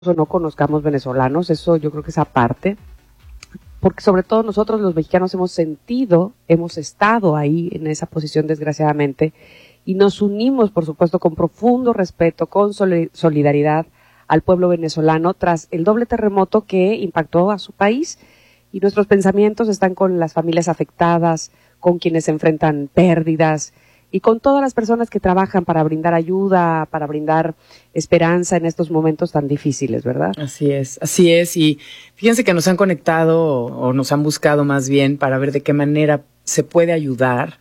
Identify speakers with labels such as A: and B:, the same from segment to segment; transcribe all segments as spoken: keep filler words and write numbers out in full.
A: o no conozcamos venezolanos, eso yo creo que es aparte, porque sobre todo nosotros los mexicanos hemos sentido, hemos estado ahí en esa posición desgraciadamente, y nos unimos, por supuesto, con profundo respeto, con solidaridad al pueblo venezolano tras el doble terremoto que impactó a su país, y nuestros pensamientos están con las familias afectadas, con quienes enfrentan pérdidas, y con todas las personas que trabajan para brindar ayuda, para brindar esperanza en estos momentos tan difíciles, ¿verdad?
B: Así es, así es. Y fíjense que nos han conectado o nos han buscado más bien para ver de qué manera se puede ayudar.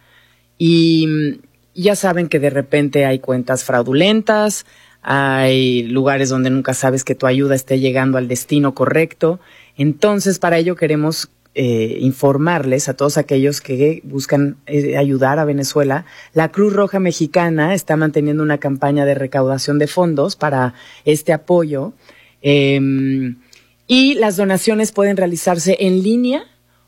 B: Y ya saben que de repente hay cuentas fraudulentas, hay lugares donde nunca sabes que tu ayuda esté llegando al destino correcto. Entonces, para ello queremos Eh, informarles a todos aquellos que buscan eh, ayudar a Venezuela. La Cruz Roja Mexicana está manteniendo una campaña de recaudación de fondos para este apoyo, eh, y las donaciones pueden realizarse en línea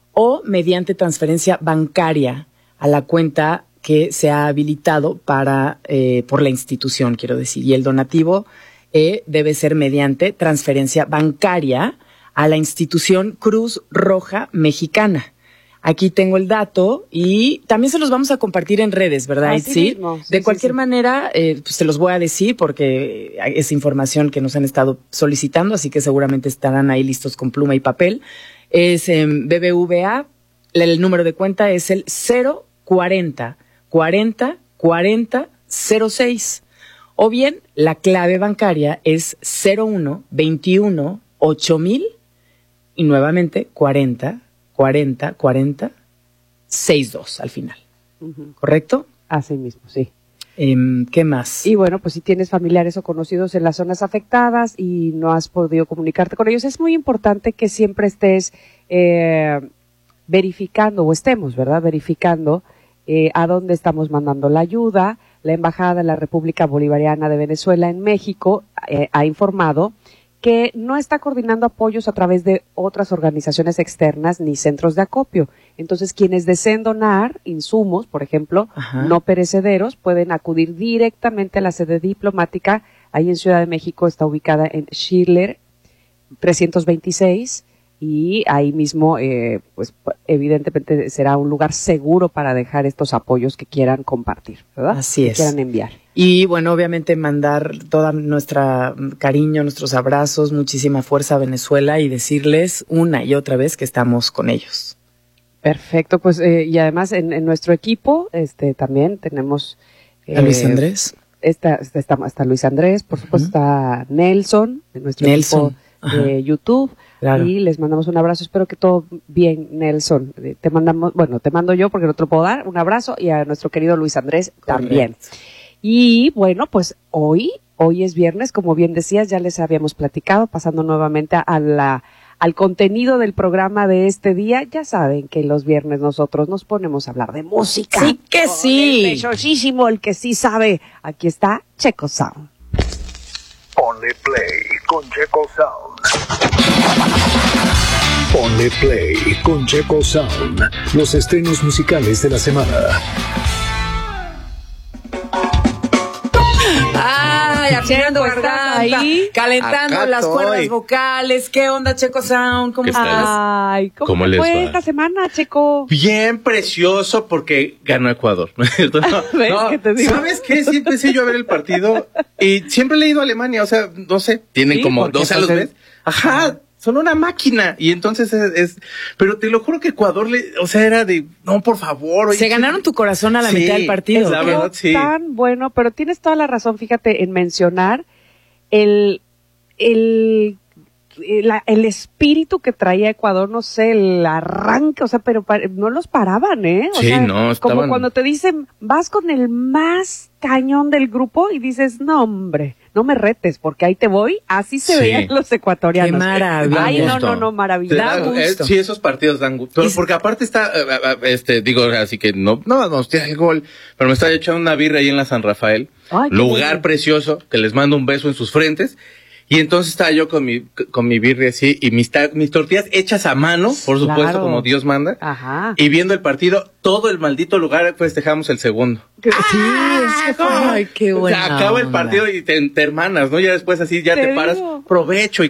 B: o mediante transferencia bancaria a la cuenta que se ha habilitado para eh, por la institución, quiero decir, y el donativo eh, debe ser mediante transferencia bancaria a la institución Cruz Roja Mexicana. Aquí tengo el dato y también se los vamos a compartir en redes, ¿verdad, Itzi?
A: Sí,
B: de cualquier
A: sí, sí.
B: manera, eh, pues se los voy a decir porque es información que nos han estado solicitando, así que seguramente estarán ahí listos con pluma y papel. Es eh, B B V A, el número de cuenta es el cero cuarenta cuarenta cuarenta cero seis, o bien la clave bancaria es cero uno veintiuno ocho mil y nuevamente cuarenta, cuarenta, cuarenta, sesenta y dos al final.
A: Uh-huh.
B: ¿Correcto?
A: Así mismo, sí.
B: Eh, ¿Qué más?
A: Y bueno, pues si tienes familiares o conocidos en las zonas afectadas y no has podido comunicarte con ellos, es muy importante que siempre estés eh, verificando, o estemos, ¿verdad? Verificando eh, a dónde estamos mandando la ayuda. La Embajada de la República Bolivariana de Venezuela en México eh, ha informado que no está coordinando apoyos a través de otras organizaciones externas ni centros de acopio. Entonces, quienes deseen donar insumos, por ejemplo, Ajá. no perecederos, pueden acudir directamente a la sede diplomática. Ahí en Ciudad de México está ubicada en Schiller trescientos veintiséis, y ahí mismo, eh, pues evidentemente será un lugar seguro para dejar estos apoyos que quieran compartir, ¿verdad?
B: Así
A: que
B: es.
A: quieran enviar.
B: Y bueno, obviamente mandar todo nuestro cariño, nuestros abrazos, muchísima fuerza a Venezuela y decirles una y otra vez que estamos con ellos.
A: Perfecto, pues eh, y además en, en nuestro equipo este también tenemos
B: eh, a Luis Andrés.
A: Está, está, está Luis Andrés, por supuesto uh-huh. está Nelson, de nuestro
B: Nelson.
A: equipo de Ajá. YouTube. Claro. Y les mandamos un abrazo, espero que todo bien, Nelson. Te mandamos, bueno, te mando yo porque no te lo puedo dar, un abrazo, y a nuestro querido Luis Andrés Correcto. También. Y bueno, pues hoy, hoy es viernes, como bien decías, ya les habíamos platicado, pasando nuevamente a la, al contenido del programa de este día. Ya saben que los viernes nosotros nos ponemos a hablar de música.
B: Sí que sí.
A: El pechosísimo, el que sí sabe. Aquí está Checo Sound.
C: Ponle play con Checo Sound. Ponle play con Checo Sound. Los estrenos musicales de la semana.
B: Ay, afinando garganta, ahí, calentando
D: Acá
B: las
D: estoy.
B: cuerdas vocales. ¿Qué onda, Checo Sound? ¿Cómo estás?
A: Ay, ¿cómo,
D: ¿Cómo
A: te
D: les
A: fue
D: va?
A: esta semana, Checo?
D: Bien precioso porque ganó Ecuador. ¿No es cierto? No,
A: ¿Ves
D: no,
A: qué te digo?
D: ¿sabes qué? Sí empecé yo a ver el partido y siempre he leído a Alemania, o sea, no sé, tienen
A: Sí,
D: como
A: porque
D: doce a los
A: pues
D: ves. Ajá, son una máquina y entonces es, es, pero te lo juro que Ecuador, le, o sea, era de, no, por favor. Oye,
B: Se ganaron tu corazón a la
D: sí,
B: mitad del partido.
D: la
A: Estuvo
D: verdad, sí.
A: tan bueno, pero tienes toda la razón, fíjate, en mencionar el, el, el, el espíritu que traía Ecuador, no sé, el arranque, o sea, pero pa- no los paraban, ¿eh? O
D: Sí,
A: sea,
D: no, estaban-
A: como cuando te dicen, vas con el más cañón del grupo y dices, no, hombre, no me retes, porque ahí te voy. Así se
D: Sí.
A: veían los ecuatorianos.
B: Qué maravilla.
A: Ay, no,
D: gusto.
A: no, no,
D: Te
A: maravilloso.
D: da
B: Da
D: gu- eh,
B: gusto.
D: sí, esos partidos dan gusto. Pero
B: Y-
D: porque aparte está, eh, eh, este, digo, así que no, no vamos a tirar el gol, pero me está echando una birra ahí en la San Rafael,
A: Ay, qué
D: lugar
A: bueno.
D: precioso, que les mando un beso en sus frentes. Y entonces estaba yo con mi, con mi birria así, y mis, ta- mis tortillas hechas a mano, por supuesto,
A: Claro.
D: como Dios manda.
A: Ajá.
D: Y viendo el partido, todo el maldito lugar festejamos el segundo.
A: Sí,
B: es que, ay, qué
D: O
B: buena
D: sea, acaba el
B: onda.
D: partido y te, te hermanas, ¿no? Ya después así, ya
A: Te
D: te, paras,
A: digo.
D: provecho y